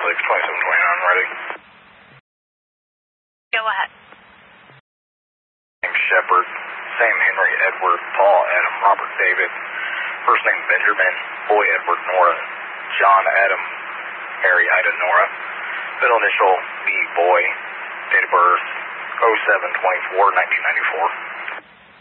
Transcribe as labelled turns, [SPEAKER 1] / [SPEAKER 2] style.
[SPEAKER 1] Salt Lake 2729, ready?
[SPEAKER 2] Go ahead.
[SPEAKER 1] Name Shepard, Sam Henry, Edward, Paul, Adam, Robert, David. First name Benjamin, Boy, Edward, Nora, John, Adam, Mary, Ida, Nora. Middle initial B, Boy. Date of birth 07/24/1994.